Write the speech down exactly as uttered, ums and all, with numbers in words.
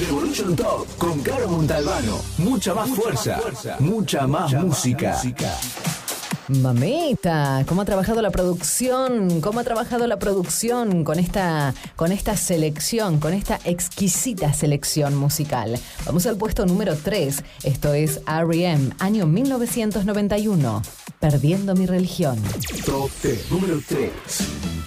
Revolution Top con Caro Montalbano. Mucha más fuerza, mucha más música. Mamita, ¿cómo ha trabajado la producción? ¿Cómo ha trabajado la producción con esta, con esta selección, con esta exquisita selección musical? Vamos al puesto número tres. Esto es R E M, año mil novecientos noventa y uno. Perdiendo mi religión. Top tres, número tres.